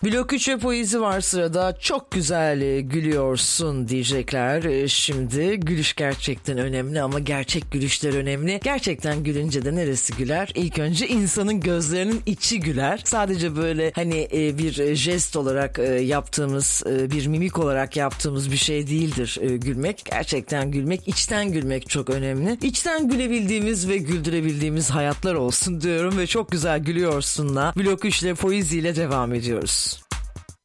Blok 3 ve poezi var sırada. Çok güzel gülüyorsun diyecekler. Şimdi gülüş gerçekten önemli ama gerçek gülüşler önemli. Gerçekten gülünce de neresi güler? İlk önce insanın gözlerinin içi güler. Sadece böyle hani bir jest olarak yaptığımız, bir mimik olarak yaptığımız bir şey değildir gülmek. Gerçekten gülmek, içten gülmek çok önemli. İçten gülebildiğimiz ve güldürebildiğimiz hayatlar olsun diyorum ve çok güzel gülüyorsunla Blok 3 ile poeziyle devam ediyoruz.